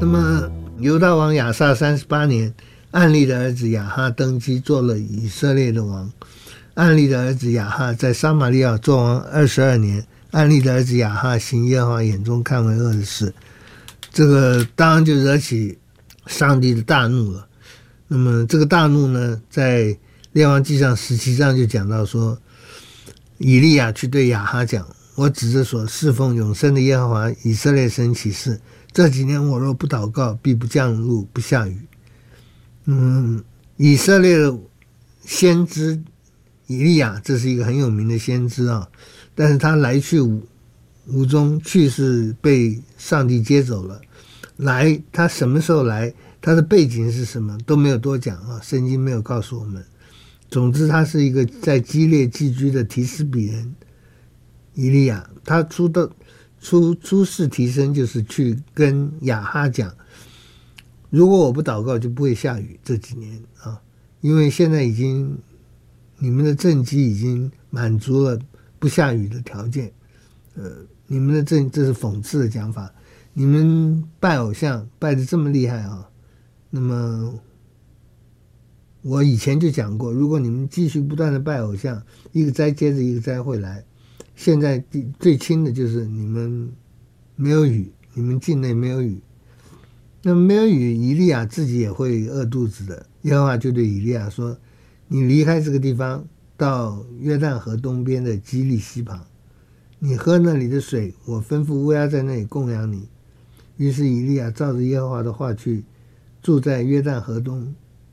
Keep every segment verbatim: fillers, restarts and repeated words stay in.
么犹大王亚撒三十八年，暗利的儿子亚哈登基做了以色列的王。暗利的儿子亚哈在撒玛利亚做王二十二年，暗利的儿子亚哈行耶和华眼中看为恶的事，这个当然就惹起上帝的大怒了。那么这个大怒呢，在列王纪上十七章就讲到说，以利亚去对亚哈讲，我指着所侍奉永生的耶和华以色列神起誓，这几年我若不祷告，必不降露不下雨。嗯，以色列的先知以利亚，这是一个很有名的先知啊，但是他来去无无踪，去是被上帝接走了。来，他什么时候来，他的背景是什么都没有多讲啊，圣经没有告诉我们。总之他是一个在基列寄居的提斯比人以利亚，他出的出出世提升就是去跟亚哈讲，如果我不祷告就不会下雨这几年啊，因为现在已经你们的政绩已经满足了不下雨的条件，呃，你们的政这是讽刺的讲法，你们拜偶像拜得这么厉害啊，那么我以前就讲过，如果你们继续不断的拜偶像，一个灾接着一个灾会来。现在最轻的就是你们没有雨，你们境内没有雨，那么没有雨，以利亚自己也会饿肚子的。耶和华就对以利亚说，你离开这个地方，到约旦河东边的基利溪旁，你喝那里的水，我吩咐乌鸦在那里供养你。于是以利亚照着耶和华的话去，住在约旦河东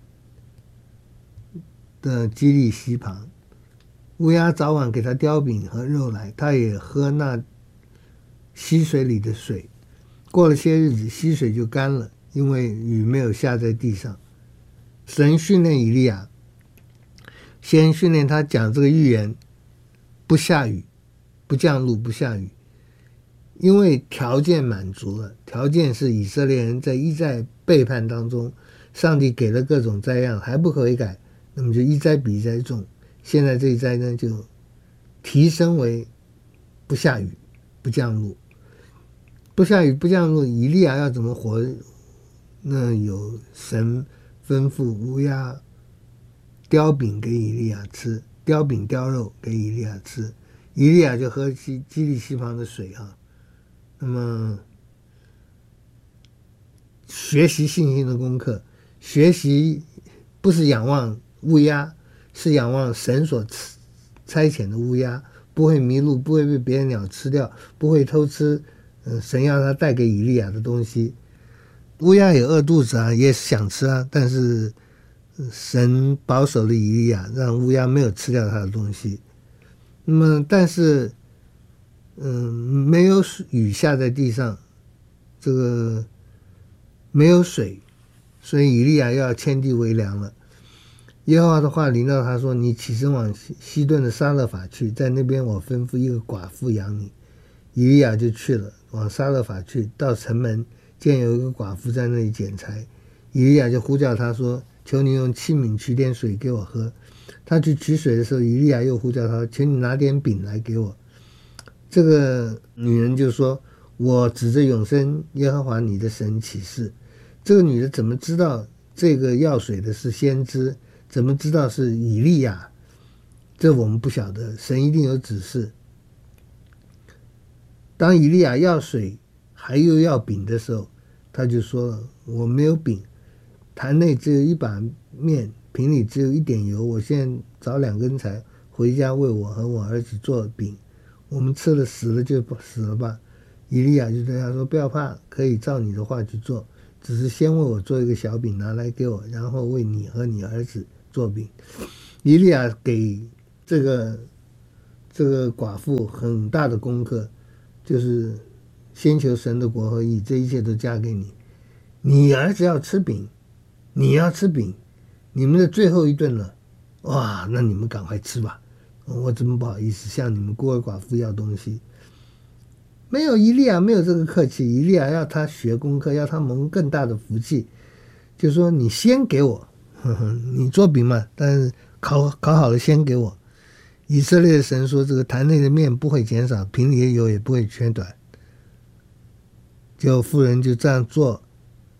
的基利溪旁，乌鸦早晚给他叼饼和肉来，他也喝那溪水里的水。过了些日子，溪水就干了，因为雨没有下在地上。神训练以利亚，先训练他讲这个预言，不下雨，不降露，不下雨，因为条件满足了。条件是以色列人在一再背叛当中，上帝给了各种灾殃还不悔改，那么就一灾比一灾重。现在这一灾呢，就提升为不下雨不降露。不下雨不降露，以利亚要怎么活？那有神吩咐乌鸦叼饼给以利亚吃，叼饼叼肉给以利亚吃，以利亚就喝基基利溪旁的水啊。那么学习信心的功课，学习不是仰望乌鸦，是仰望神所差遣的乌鸦，不会迷路，不会被别的鸟吃掉，不会偷吃呃，神要他带给以利亚的东西。乌鸦也饿肚子啊，也想吃啊，但是神保守了以利亚，让乌鸦没有吃掉他的东西。那么但是嗯，没有雨下在地上，这个没有水，所以以利亚要迁地为粮了。耶和华的话临到他说，你起身往西顿的撒勒法去，在那边我吩咐一个寡妇养你。以利亚就去了，往撒勒法去，到城门见有一个寡妇在那里捡柴，以利亚就呼叫他说，求你用器皿取点水给我喝。他去取水的时候，以利亚又呼叫他，请你拿点饼来给我。这个女人就说，我指着永生耶和华你的神起誓。这个女的怎么知道这个要水的是先知？怎么知道是以利亚？这我们不晓得，神一定有指示。当以利亚要水还又要饼的时候，他就说了，我没有饼，坛内只有一把面，瓶里只有一点油，我现在找两根柴回家为我和我儿子做饼，我们吃了死了就死了吧。以利亚就对他说，不要怕，可以照你的话去做，只是先为我做一个小饼拿来给我，然后为你和你儿子做饼。以利亚给这个这个寡妇很大的功课，就是先求神的国和义，这一切都加给你。你儿子要吃饼，你要吃饼，你们的最后一顿了，哇，那你们赶快吃吧，我怎么不好意思向你们孤儿寡妇要东西。没有，以利亚没有这个客气，以利亚要他学功课，要他蒙更大的福气，就说你先给我，呵呵，你做饼嘛，但是烤烤好了先给我。以色列的神说，这个坛内的面不会减少，瓶里的油也不会缺短。就妇人就这样做，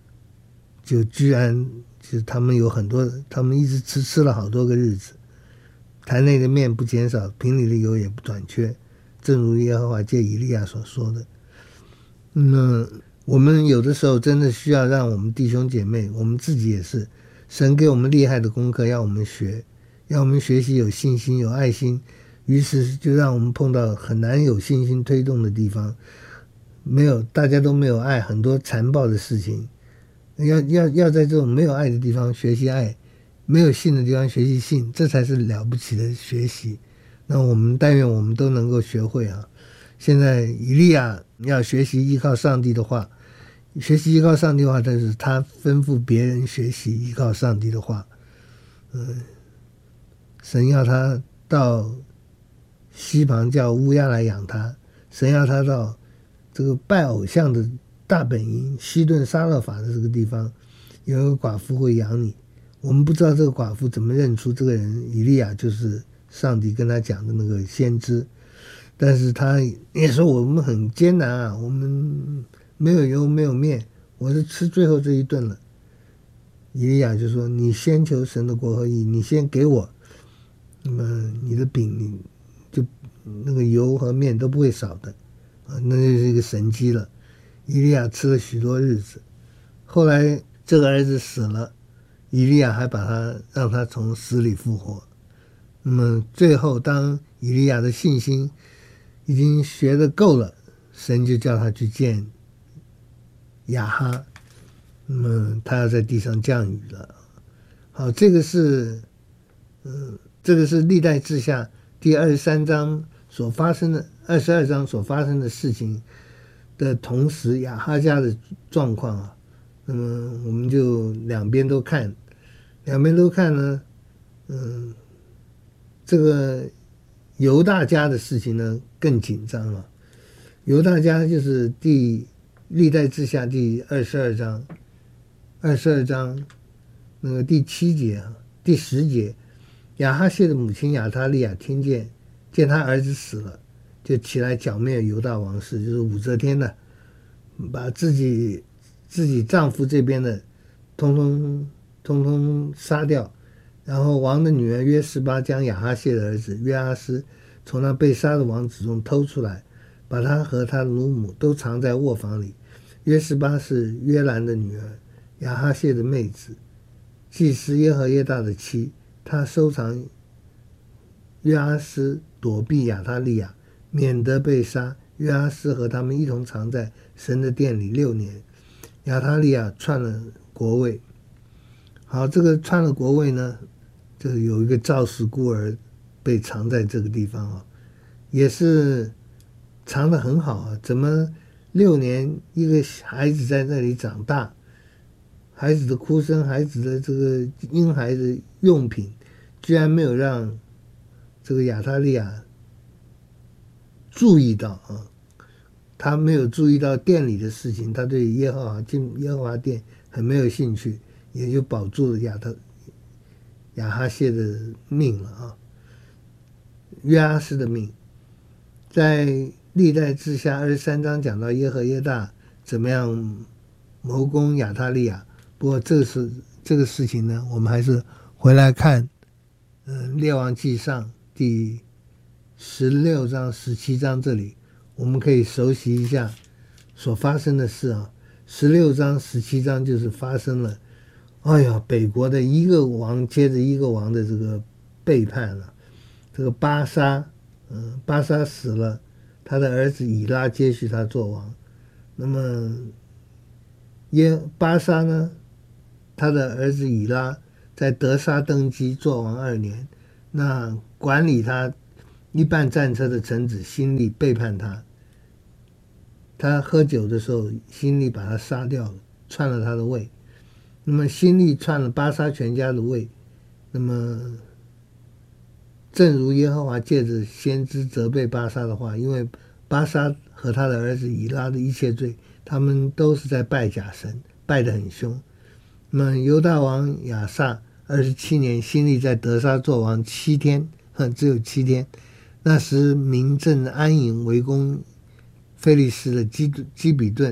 就居然就他们有很多，他们一直吃吃了好多个日子，坛内的面不减少，瓶里的油也不短缺，正如耶和华借以利亚所说的。那我们有的时候真的需要让我们弟兄姐妹，我们自己也是，神给我们厉害的功课要我们学，要我们学习有信心有爱心，于是就让我们碰到很难有信心推动的地方，没有，大家都没有爱，很多残暴的事情，要要要在这种没有爱的地方学习爱，没有信的地方学习信，这才是了不起的学习。那我们但愿我们都能够学会啊！现在以利亚要学习依靠上帝的话，学习依靠上帝的话，但是他吩咐别人学习依靠上帝的话。嗯，神要他到西旁叫乌鸦来养他，神要他到这个拜偶像的大本营西顿沙勒法的这个地方，有一个寡妇会养你。我们不知道这个寡妇怎么认出这个人以利亚就是上帝跟他讲的那个先知，但是他也说我们很艰难啊，我们没有油没有面，我是吃最后这一顿了。以利亚就说你先求神的国和义，你先给我，那么你的饼你就那个油和面都不会少的啊，那就是一个神迹了。以利亚吃了许多日子，后来这个儿子死了，以利亚还把他让他从死里复活。那么最后当以利亚的信心已经学得够了，神就叫他去见亚哈，那么他要在地上降雨了。好，这个是嗯，这个是历代志下第二十三章所发生的二十二章所发生的事情的同时，亚哈家的状况啊，那么我们就两边都看，两边都看呢，嗯，这个犹大家的事情呢更紧张了。犹大家就是第历代志下第二十二章，二十二章那个第七节啊，第十节，亚哈谢的母亲亚他利亚听见见他儿子死了，就起来剿灭犹大王室，就是武则天的，把自己自己丈夫这边的通通通通杀掉。然后王的女儿约示巴将亚哈谢的儿子约阿斯从那被杀的王子中偷出来，把他和他的乳母都藏在卧房里。约示巴是约兰的女儿，亚哈谢的妹子，祭司耶和耶大的妻。他收藏约阿斯，躲避亚他利亚，免得被杀。约阿斯和他们一同藏在神的殿里六年。亚他利亚篡了国位。好，这个篡了国位呢，就有一个赵氏孤儿被藏在这个地方啊，也是藏得很好啊。怎么六年一个孩子在那里长大，孩子的哭声，孩子的这个婴孩的用品，居然没有让这个亚他利亚注意到啊，他没有注意到殿里的事情，他对耶和华进耶和华殿很没有兴趣，也就保住了亚特亚哈谢的命了啊，约阿斯的命。在历代志下二十三章讲到耶和耶大怎么样谋攻亚他利亚，不过这是这个事情呢，我们还是回来看，嗯，列王纪上第十六章、十七章这里，我们可以熟悉一下所发生的事啊。十六章、十七章就是发生了，哎呀，北国的一个王接着一个王的这个背叛了。这个巴沙，嗯，巴沙死了，他的儿子以拉接续他做王。那么耶巴沙呢，他的儿子以拉在德沙登基做王二年，那管理他一半战车的臣子辛利背叛他，他喝酒的时候，辛利把他杀掉了，篡了他的位。那么辛利篡了巴沙全家的位，那么正如耶和华借着先知责备巴沙的话，因为巴沙和他的儿子以拉的一切罪，他们都是在拜假神，拜得很凶。那么犹大王亚撒二十七年，辛利在德沙做王七天，只有七天。那时民正安营围攻非利士的基基比顿，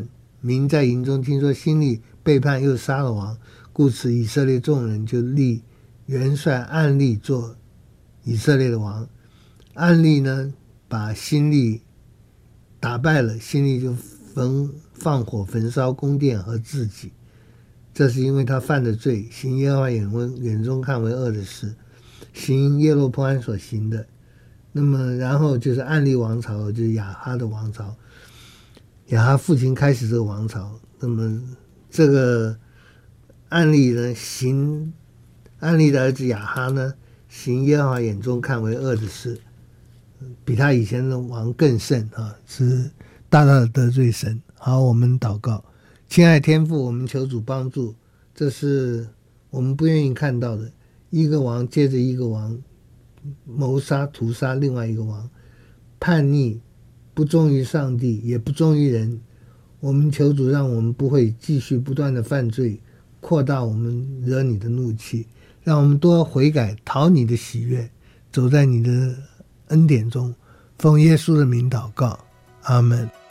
民在营中听说心里背叛又杀了王，故此以色列众人就立元帅暗利做以色列的王。暗利呢，把辛利打败了，辛利就焚放火焚烧宫殿和自己，这是因为他犯的罪，行耶和华眼眼中看为恶的事，行耶罗波安所行的。那么然后就是暗利王朝，就是亚哈的王朝，亚哈父亲开始这个王朝。那么这个暗利呢，行暗利的儿子亚哈呢，行耶和华眼中看为恶的事，比他以前的王更甚啊，是大大的得罪神。好，我们祷告。亲爱的天父，我们求主帮助，这是我们不愿意看到的，一个王接着一个王谋杀屠杀另外一个王，叛逆，不忠于上帝，也不忠于人。我们求主让我们不会继续不断的犯罪，扩大我们惹你的怒气，让我们多悔改，讨你的喜悦，走在你的恩典中。奉耶稣的名祷告，阿们。